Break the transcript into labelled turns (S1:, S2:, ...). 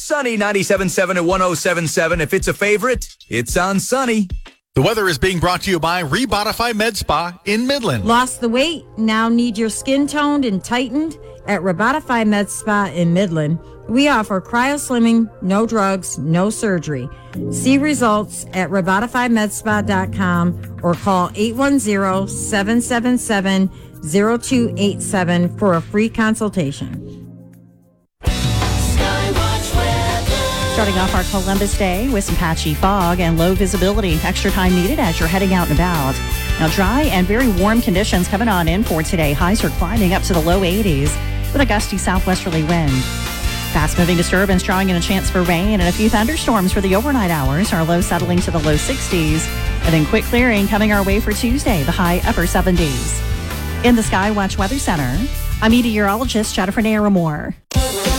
S1: Sunny 97.7 and 107.7. If it's a favorite, it's on Sunny.
S2: The weather is being brought to you by Rebodify Med Spa in Midland.
S3: Lost the weight? Now need your skin toned and tightened? At Rebodify Med Spa in Midland, we offer cryo-slimming, no drugs, no surgery. See results at RebodifyMedSpa.com or call 810-777-0287 for a free consultation.
S4: Starting off our Columbus Day with some patchy fog and low visibility. Extra time needed as you're heading out and about. Now, dry and very warm conditions coming on in for today. Highs are climbing up to the low 80s with a gusty southwesterly wind. Fast-moving disturbance drawing in a chance for rain and a few thunderstorms for the overnight hours. Our low settling to the low 60s. And then quick clearing coming our way for Tuesday, the high upper 70s. In the Skywatch Weather Center, I'm meteorologist Jennifer Naramore.